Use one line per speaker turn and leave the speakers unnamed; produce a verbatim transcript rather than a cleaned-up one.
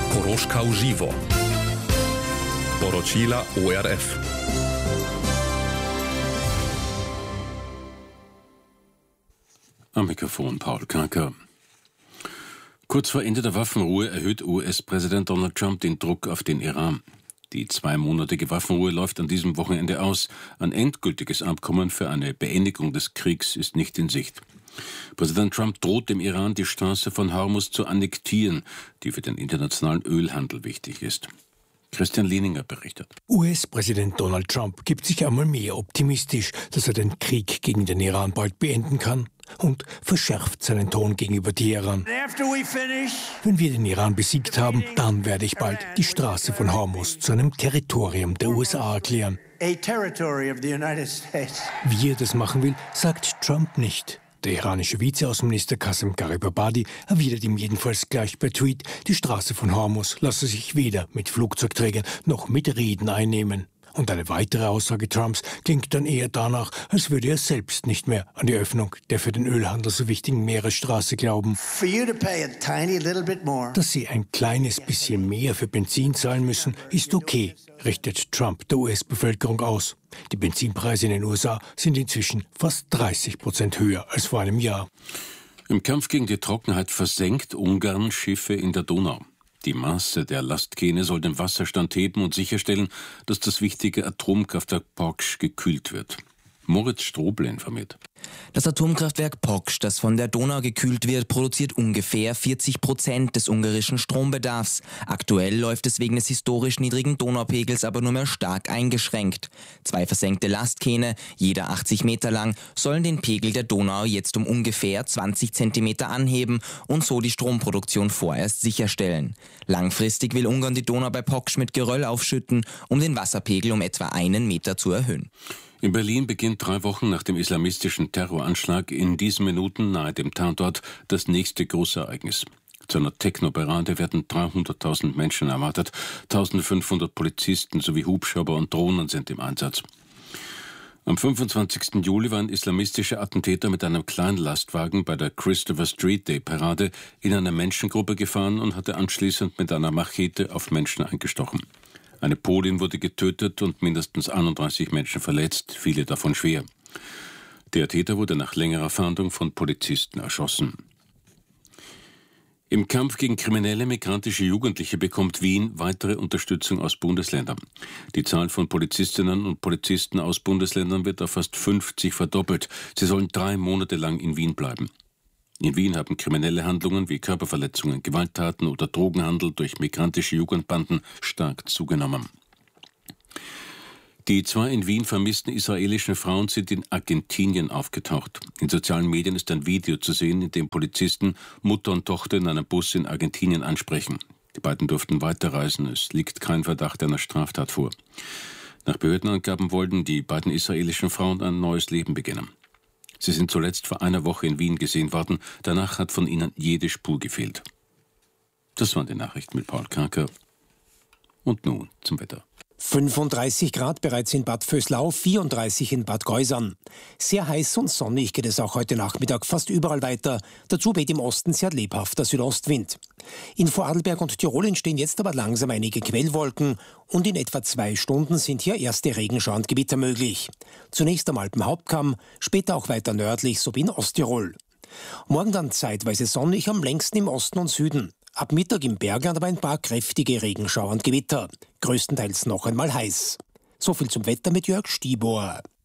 Koroška uživo. Poročila O R F.
Am Mikrofon Paul Kanker. Kurz vor Ende der Waffenruhe erhöht U S-Präsident Donald Trump den Druck auf den Iran. Die zweimonatige Waffenruhe läuft an diesem Wochenende aus. Ein endgültiges Abkommen für eine Beendigung des Kriegs ist nicht in Sicht. Präsident Trump droht dem Iran, die Straße von Hormuz zu annektieren, die für den internationalen Ölhandel wichtig ist. Christian Lehninger berichtet.
U S-Präsident Donald Trump gibt sich einmal mehr optimistisch, dass er den Krieg gegen den Iran bald beenden kann, und verschärft seinen Ton gegenüber Teheran. Wenn wir den Iran besiegt haben, dann werde ich bald die Straße von Hormuz zu einem Territorium der U S A erklären. Wie er das machen will, sagt Trump nicht. Der iranische Vizeaußenminister Qasem Gharibabadi erwidert ihm jedenfalls gleich per Tweet, die Straße von Hormuz lasse sich weder mit Flugzeugträgern noch mit Reden einnehmen. Und eine weitere Aussage Trumps klingt dann eher danach, als würde er selbst nicht mehr an die Öffnung der für den Ölhandel so wichtigen Meeresstraße glauben. Dass sie ein kleines bisschen mehr für Benzin zahlen müssen, ist okay, richtet Trump der U S-Bevölkerung aus. Die Benzinpreise in den U S A sind inzwischen fast dreißig Prozent höher als vor einem Jahr.
Im Kampf gegen die Trockenheit versenkt Ungarn Schiffe in der Donau. Die Masse der Lastkähne soll den Wasserstand heben und sicherstellen, dass das wichtige Atomkraftwerk Poksch gekühlt wird. Moritz Strobl informiert.
Das Atomkraftwerk Poksch, das von der Donau gekühlt wird, produziert ungefähr vierzig Prozent des ungarischen Strombedarfs. Aktuell läuft es wegen des historisch niedrigen Donaupegels aber nur mehr stark eingeschränkt. Zwei versenkte Lastkähne, jeder achtzig Meter lang, sollen den Pegel der Donau jetzt um ungefähr zwanzig Zentimeter anheben und so die Stromproduktion vorerst sicherstellen. Langfristig will Ungarn die Donau bei Poksch mit Geröll aufschütten, um den Wasserpegel um etwa einen Meter zu erhöhen.
In Berlin beginnt drei Wochen nach dem islamistischen Terroranschlag in diesen Minuten nahe dem Tatort das nächste Großereignis. Zu einer Techno-Parade werden dreihunderttausend Menschen erwartet, eintausendfünfhundert Polizisten sowie Hubschrauber und Drohnen sind im Einsatz. Am fünfundzwanzigsten Juli waren islamistische Attentäter mit einem Kleinlastwagen bei der Christopher Street Day Parade in eine Menschengruppe gefahren und hatte anschließend mit einer Machete auf Menschen eingestochen. Eine Polin wurde getötet und mindestens einunddreißig Menschen verletzt, viele davon schwer. Der Täter wurde nach längerer Fahndung von Polizisten erschossen. Im Kampf gegen kriminelle migrantische Jugendliche bekommt Wien weitere Unterstützung aus Bundesländern. Die Zahl von Polizistinnen und Polizisten aus Bundesländern wird auf fast fünfzig verdoppelt. Sie sollen drei Monate lang in Wien bleiben. In Wien haben kriminelle Handlungen wie Körperverletzungen, Gewalttaten oder Drogenhandel durch migrantische Jugendbanden stark zugenommen. Die zwei in Wien vermissten israelischen Frauen sind in Argentinien aufgetaucht. In sozialen Medien ist ein Video zu sehen, in dem Polizisten Mutter und Tochter in einem Bus in Argentinien ansprechen. Die beiden durften weiterreisen, es liegt kein Verdacht einer Straftat vor. Nach Behördenangaben wollten die beiden israelischen Frauen ein neues Leben beginnen. Sie sind zuletzt vor einer Woche in Wien gesehen worden. Danach hat von ihnen jede Spur gefehlt. Das waren die Nachrichten mit Paul Kanker. Und nun zum Wetter.
fünfunddreißig Grad bereits in Bad Vöslau, vierunddreißig in Bad Geusern. Sehr heiß und sonnig geht es auch heute Nachmittag fast überall weiter. Dazu weht im Osten sehr lebhafter Südostwind. In Vorarlberg und Tirol entstehen jetzt aber langsam einige Quellwolken und in etwa zwei Stunden sind hier erste Regenschauer und Gewitter möglich. Zunächst am Alpenhauptkamm, später auch weiter nördlich sowie in Osttirol. Morgen dann zeitweise sonnig, am längsten im Osten und Süden. Ab Mittag im Bergland aber ein paar kräftige Regenschauer und Gewitter. Größtenteils noch einmal heiß. So viel zum Wetter mit Jörg Stibor.